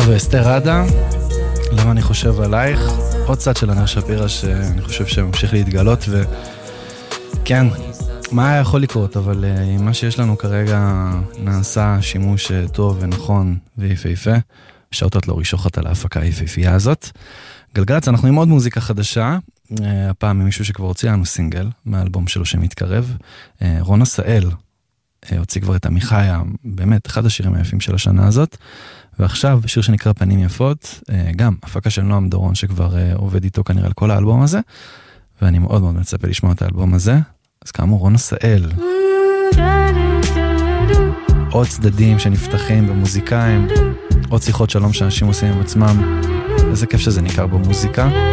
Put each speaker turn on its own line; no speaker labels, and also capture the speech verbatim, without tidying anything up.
זו אסתר עדה, למה אני חושב עלייך, עוד צד של ענר שפירא שאני חושב שממשיך להתגלות, וכן, מה היה יכול לקרות, אבל עם מה שיש לנו כרגע נעשה שימוש טוב ונכון ויפהפה, שאותות לא רישוחת על ההפקה היפהפייה הזאת. גלגלץ, אנחנו עם עוד מוזיקה חדשה, הפעם ממישהו שכבר הוציא לנו סינגל מהאלבום שלו שמתקרב, רון עשאל הוציא כבר את עמיחיה, באמת אחד השירים היפים של השנה הזאת, ועכשיו שיר שנקרא פנים יפות, גם הפקה של נועם דורון שכבר עובד איתו כנראה על כל האלבום הזה, ואני מאוד מאוד מצפה לשמוע את האלבום הזה. אז כאמור רון עשאל, עוד צדדים שנפתחים במוזיקאים, עוד שיחות שלום שאנשים עושים עם עצמם, איזה כיף שזה ניכר במוזיקה.